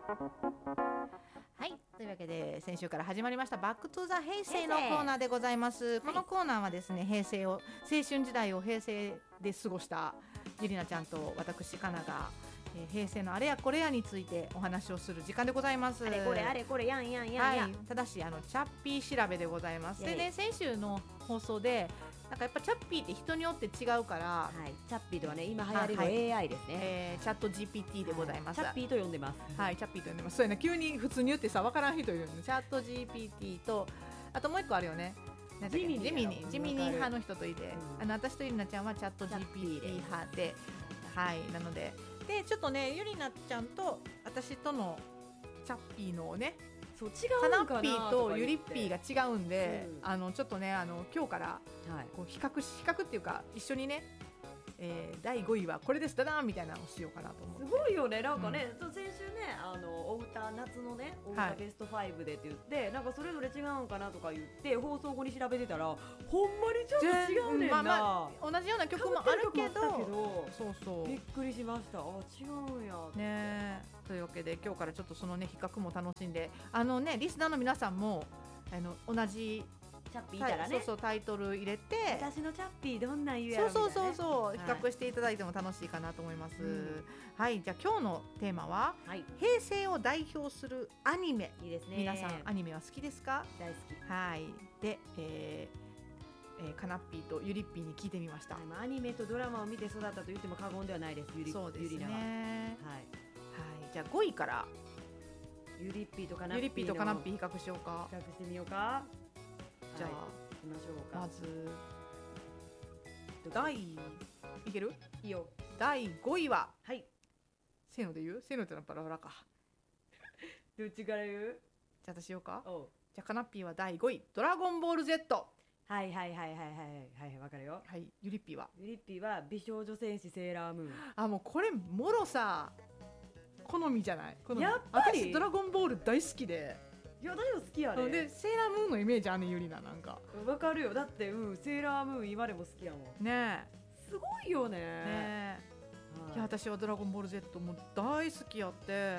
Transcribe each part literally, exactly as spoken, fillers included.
はい、というわけで先週から始まりましたバックトゥザ平成のコーナーでございます。このコーナーはですね、平成を青春時代を平成で過ごしたゆりなちゃんと私かなが、えー、平成のあれやこれやについてお話をする時間でございます。 あれこれあれこれやんやんやんやん、 はい、ただしあのチャッピー調べでございます。でね、先週の放送でなんかやっぱチャッピーって人によって違うから、 はい、チャッピーとはね今流行りの エーアイ ですね、はい、 えー、チャット ジーピーティー でございます、 はい、チャッピーと呼んでます。 はい、チャッピーと呼んでます。そうやな、急に普通に言ってさ分からん人いるの。チャット ジーピーティー とあともう一個あるよね、 ジミニジミニジミニ派の人といて、 うん、 あの私とゆりなちゃんはチャット ジーピーティー 派で、はいなのででちょっとねゆりなちゃんと私とのチャッピーのね、 そう違うのかな、 カナッピーとユリッピーが違うんで、 うん、 あのちょっとねあの今日からこう比較し比較っていうか一緒にね、えー、だいごいはこれですだなみたいなのをしようかなと思って。 すごいよね、なんかね、うん、先週ねあのお歌夏のねお歌ベストファイブでって言って、はい、なんかそれぞれ違うんかなとか言って放送後に調べてたらほんまにちょっと違うねんな、まあまあ、同じような曲もあるけど、 そうそうびっくりしました。あ違うんやね。というわけで今日からちょっとそのね比較も楽しんで、あのねリスナーの皆さんもあの同じチャッピーいたらね、 そうそうタイトル入れて私のチャッピーどんなん言うやろみたいな、ね、 そうそうそうそう、比較していただいても楽しいかなと思います、うん、はいじゃあ今日のテーマは、はい、平成を代表するアニメ。 いいですね。 皆さんアニメは好きですか？ 大好き。 はいで、えーえー、カナッピーとユリッピーに聞いてみました、 はい、アニメとドラマを見て育ったと言っても過言ではないです。ユリそうですね、 ユリナは、はいはい、 じゃあごいからユリッピーとカナッピーのユリッピーとカナッピー比較しようか。 比較してみようか。 じゃあ、 はい、行きましょうか。 まず第いける？ いいよ。 だいごいは、 はい、 せーので言う？せーのってのはバラバラか。 どっちから言う？ じゃあ私言おうか。 おう。 じゃあカナッピーはだいごいドラゴンボール Z。 はいはいはいはいはいはいわかるよ。 はい、ユリッピーはユリッピーは美少女戦士セーラームーン。 あもうこれもろさ好みじゃない？好み。 やっぱり私ドラゴンボール大好きで、 いや私も好きやね。 でセーラームーンのイメージあんねんゆりな。なんかわかるよ。だってうんセーラームーン今でも好きやもんね。えすごいよね。ねえ、はい、いや私はドラゴンボール Z も大好きやって、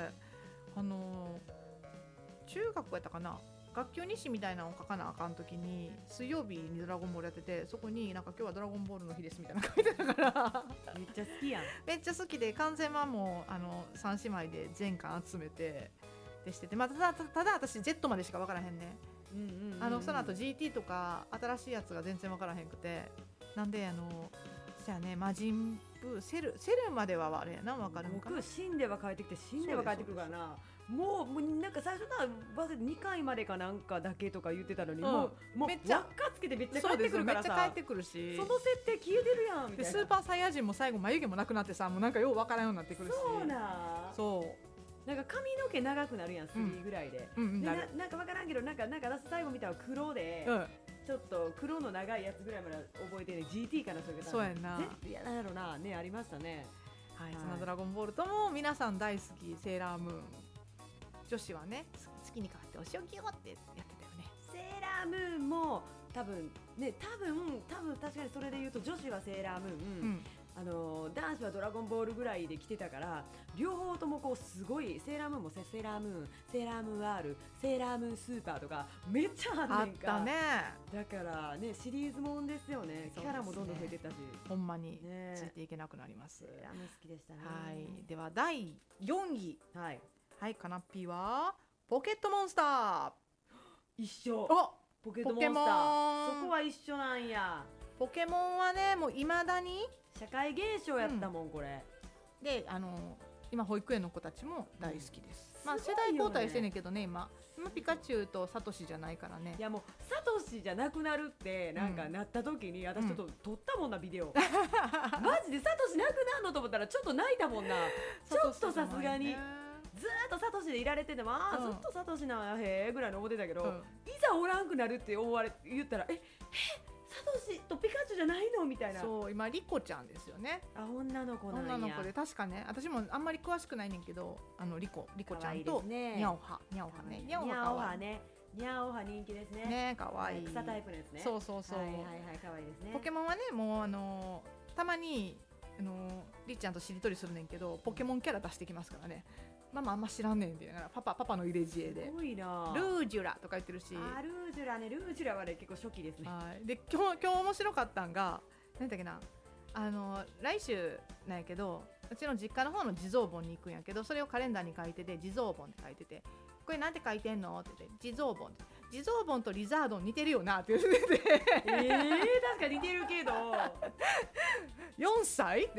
あのー、中学校やったかな、学級日誌みたいなのを書かなあかんときに水曜日にドラゴンボールやってて、そこになんか今日はドラゴンボールの日ですみたいなの書いてたからめっちゃ好きやん。 めっちゃ好きで、完全版もあのさん姉妹で全巻集めてでしてて、まあ、ただただ私 Z までしか分からへんね、うんうんうんうん、あのその後 ジーティー とか新しいやつが全然分からへんくて、なんであのそうやね、魔人ブーセルセルまではあれやな、分かるんかな。 僕死んでは帰ってきて死んでは帰ってくるからな。もう、もうなんか最初なにかいまでかなんかだけとか言ってたのに、うん、もうもうめっちゃ輪っかつけてめっちゃ帰ってくるからさ、 めっちゃ帰ってくるし、 その設定消えてるやんみたいな。 でスーパーサイヤ人も最後眉毛もなくなってさ、もうなんかよう分からんようになってくるし、 そうなそうなんか髪の毛長くなるやん、スリーぐらいで、うんうん、で な, なんか分からんけど、なんかなんか私最後見たら黒で、うん、ちょっと黒の長いやつぐらいまで覚えてね、 ジーティー かな、それがそうやんな、 いやなんやろな、ね、ありましたね。 はい、はい、そのドラゴンボールとも皆さん大好きセーラームーン、女子はね好きに変わってお仕置きよってやってたよね。 セーラームーンも多分ね、多分多分確かにそれで言うと女子はセーラームーン、うん、あの男子はドラゴンボールぐらいで来てたから、両方ともこうすごい、セーラームーンもセーラームーン、セーラームーン R、セーラームーンスーパーとかめっちゃあんねんか。 あったね。 だからねシリーズもんですよね。キャラもどんどん増えてったし、 ほんまについていけなくなります、 ね、セーラームーン好きでしたね。 はい、ではだいよんい、 はいはい、カナッピーはポケットモンスター。 一緒。ポケットモンスター、そこは一緒なんや。 ポケモンはねもういまだに社会現象やったもん、うん、これで、あの今保育園の子たちも大好きです、うん、まあ世代交代してんねんけどね、今今ピカチュウとサトシじゃないからね。 いやもうサトシじゃなくなるってなんかなった時に、うん、私ちょっと撮ったもんなビデオ、マジでサトシなくなるのと思ったらちょっと泣いたもんなちょっとさすがにずーっとサトシでいられてても、あ、うん、ずっとサトシなんやへーぐらいの思ってたけど、うん、いざおらんくなるって思われ言ったら、ええサトシとピカチュウじゃないのみたいな。 そう今リコちゃんですよね。 あ、女の子なんや。 女の子で確かね、私もあんまり詳しくないねんけど、あのリコリコちゃんとニャオハニャオハね、 ニャオハね、ニャオハ人気ですね。 ね、かわいい。 草タイプのやつね。 そうそうそう。 はいはいはい、かわいいですね。 ポケモンはね、もうあのー、たまにあのー、りっちゃんとしりとりするねんけど、ポケモンキャラ出してきますからね。 ママあんま知らんねんって言いながらパパパパの入れ知恵ですごいな。 ルージュラとか言ってるし、 あルージュラね、ルージュラはね結構初期ですね。 はいで今日今日面白かったんが何だっけな、あの来週なんやけどうちの実家の方の地蔵盆に行くんやけど、それをカレンダーに書いてて地蔵盆って書いてて、これなんて書いてんのって言って地蔵盆って、地蔵盆とリザードン似てるよなって言っててえー、確かに似てるけどよんさい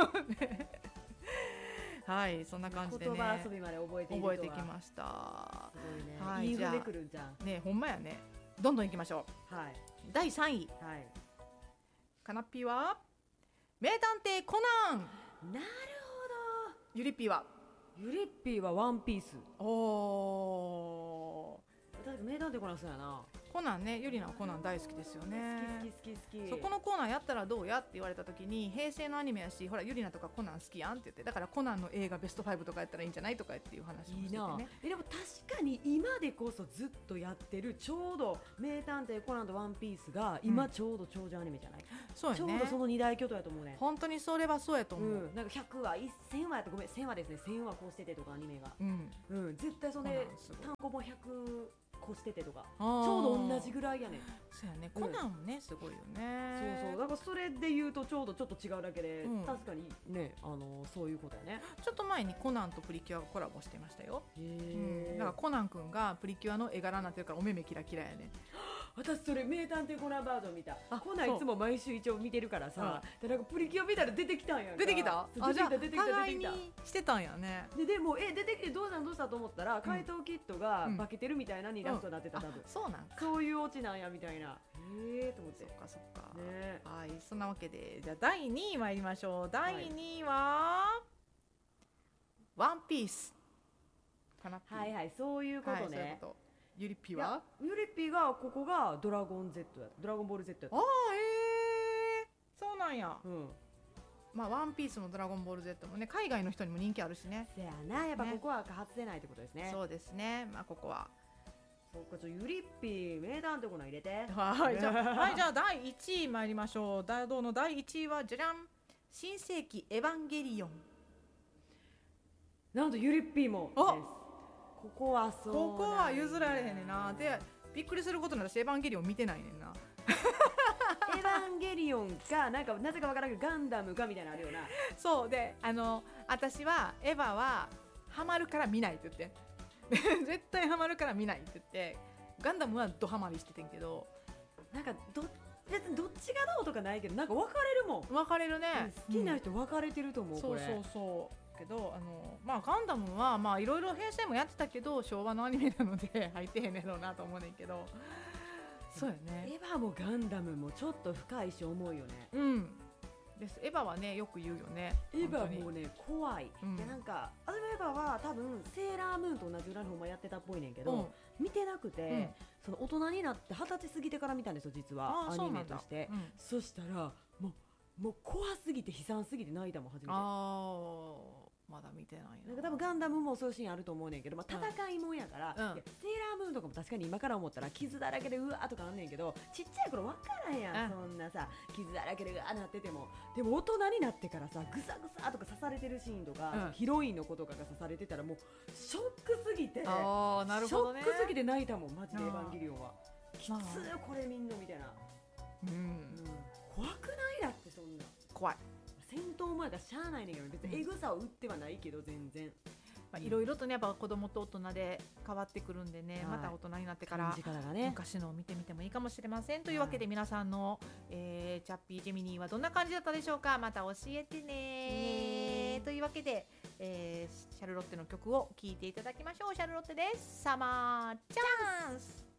はいそんな感じでね言葉遊びまで覚えているとは覚えてきました。 すごいね、 はいいい風でくるんじゃん。 ねほんまやね。どんどんいきましょう。 はいだいさんいはいかなっぴーは名探偵コナン、 なるゆりっぴーはほど。ゆりっぴーはワンピース。 おー確か名探偵コナンそうやな。 コナンね、ゆりなはコナン大好きですよね。 好き好き好き好き。 そこのコーナーやったらどうやって言われた時に、平成のアニメやしほらゆりなとかコナン好きやんって言って、だからコナンの映画ベストファイブとかやったらいいんじゃないとかっていう話をしててね。 いいな。えでも確かに今でこそずっとやってるちょうど名探偵コナンとワンピースが今ちょうど長寿アニメじゃない、 そうやね、 ちょうどその二大巨頭やと思うね。 本当にそれはそうやと思う、 うん、なんかひゃくわせんわやってごめんせんわですね、せんわこうしててとかアニメが、 うんうん、絶対そんコナでンすごい単行本ひゃくこしててとかあーちょうど同じぐらいやねん。 そうやね、コナンもねすごいよそうね。 そう、だからそれで言うとちょうどちょっと違うだけで、 うん確かにね、あのそういうことやね。 ちょっと前にコナンとプリキュアがコラボしてましたよ。 へうん、 え、 だからコナン君がプリキュアの絵柄になってるからお目目キラキラやね。 私それ名探偵コナンバージョン見た。 あコナンいつも毎週一応見てるからさ、でなんかプリキュア見たら出てきたんやんか。 出てきた？ そう出てきた出てきた出互いにてきた。 してたんやね。 ででもえ出てきてどうしたんどうしたと思ったら、怪盗キッドがうん化けてるみたいなにラストになってた、 あ多分そうなんか。 そういうオチなんやみたいな。へえと思ってそっかそっか。 ね。 はい、そんなわけでじゃあだいにい参りましょう。だいにいは、ワンピースかな。 はいはい、そういうことはい、そういうね。 こと。ゆりっぴいやは？ ゆりっぴがここがドラゴン Z やドラゴンボール Z やったああ、へえ、そうなんや。 うん。 まあワンピースもドラゴンボール Z もね、海外の人にも人気あるしね。 せやな、やっぱねここは過発でないってことですね。 そうですね。まあここは。 そうか、ちょゆりっぴ名探偵コナン入れて。 はい、じゃあ、はい、じゃあだいいちい参りましょう。ダドのだいいちいはじゃじゃん。新世紀エヴァンゲリオン。 なんとゆりっぴもです。 あここはそうなんや。 ここは譲られへんねんな。で、びっくりすることに私エヴァンゲリオン見てないねんな。 エヴァンゲリオンかなんかなぜかわからんけどガンダムかみたいなのあるよな。 そうで、あの私はエヴァはハマるから見ないって言って絶対ハマるから見ないって言って、ガンダムはドハマりしててんけど、 なんかど別にどっちがどうとかないけどなんか分かれるもん。 分かれるね、 好きな人分かれてると思う、これ。 そうそうそうけど、あのまあガンダムはまあいろいろ編成もやってたけど昭和のアニメなので入ってへんねやろうなと思うねんけど、そうやね。 エヴァもガンダムもちょっと深いし重いよね。 うんですエヴァはねよく言うよね。 エヴ本当にァもね怖い、 うんでなんかあのエヴァは多分セーラームーンと同じぐらいのほんまやってたっぽいねんけど、 うん見てなくて、 うんその大人になって二十歳過ぎてから見たんですよ実はあーアニそうなんだメとして。 うんそしたらもうもう怖すぎて悲惨すぎて泣いたもん初めて。 あーまだ見てないな。 なんか多分ガンダムもそういうシーンあると思うねんけど、まあ、戦いもんやから、 うんいやセーラームーンとかも確かに今から思ったら傷だらけでうわーとかあんねんけど、ちっちゃい頃分からんやん、 うんそんなさ傷だらけでうわーなってても。でも大人になってからさグサグサとか刺されてるシーンとか、 うんヒロインの子とかが刺されてたらもうショックすぎて、 あーなるほどね。 ショックすぎて泣いたもんマジでエヴァンゲリオンは。きつまあーこれみんなみたいな、 うんうん、怖くないだってそんな。 怖い。 戦闘もやからしゃあないねんけど別にエグさを売ってはないけど全然まあいろいろとねやっぱ子供と大人で変わってくるんでね、 はいまた大人になってから感じ方がね。 昔のを見てみてもいいかもしれません。というわけで皆さんの、えーチャッピージェミニーはどんな感じだったでしょうか。また教えてねねというわけで、えーシャルロッテの曲を聴いていただきましょう。シャルロッテです。サマーチャンス。